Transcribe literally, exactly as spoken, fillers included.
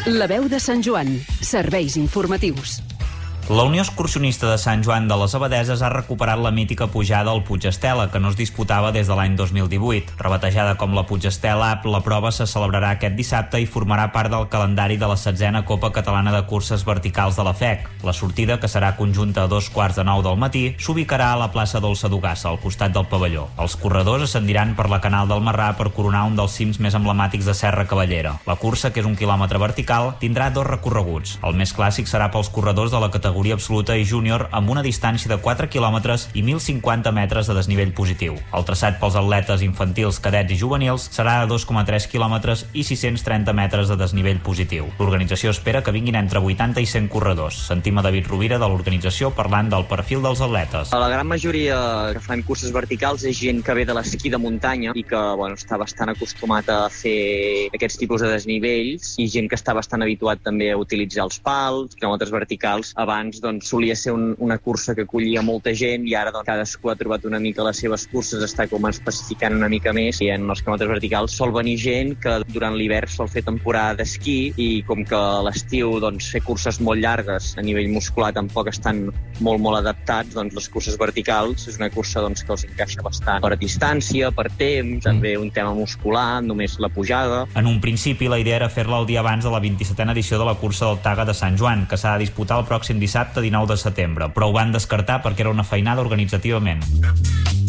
La veu de Sant Joan. Serveis informatius. La Unió Excursionista de Sant Joan de les Abadesses ha recuperat la mítica pujada al Puig Estela, que no es disputava des de l'any dos mil divuit. Rebatejada com la Puig Estela Up, la prova se celebrarà aquest dissabte i formarà part del calendari de la setzena Copa Catalana de Curses Verticals de la F E C. La sortida, que serà conjunta a dos quarts de nou del matí, s'ubicarà a la plaça Dolça d'Ugassa, al costat del pavelló. Els corredors ascendiran per la Canal del Marrà per coronar un dels cims més emblemàtics de Serra Cavallera. La cursa, que és un quilòmetre vertical, tindrà dos recorreguts. El més clàssic serà pels corredors de la categoria absoluta i júnior amb una distància de quatre quilòmetres i mil cinquanta metres de desnivell positiu. El traçat pels atletes infantils, cadets i juvenils serà de dos coma tres quilòmetres i sis-cents trenta metres de desnivell positiu. L'organització espera que vinguin entre vuitanta i cent corredors. Sentim a David Rovira de l'organització parlant del perfil dels atletes. La gran majoria que fan curses verticals és gent que ve de l'esquí de muntanya i que bueno, està bastant acostumat a fer aquests tipus de desnivells, i gent que està bastant habituat també a utilitzar els pals, quilòmetres verticals. Abans doncs, solia ser un, una cursa que acollia molta gent, i ara doncs, cadascú ha trobat una mica les seves curses, està com especificant una mica més, i en els quilòmetres verticals sol venir gent que durant l'hivern sol fer temporada d'esquí, i com que a l'estiu doncs, fer curses molt llargues a nivell muscular tampoc estan molt molt adaptats, doncs les curses verticals és una cursa doncs, que els encaixa bastant per distància, per temps, també un tema muscular, només la pujada. En un principi la idea era fer-la el dia abans de la vint-i-setena edició de la cursa del Taga de Sant Joan, que s'ha de disputar el pròxim dissabte dinou de setembre, però ho van descartar perquè era una feinada organitzativament.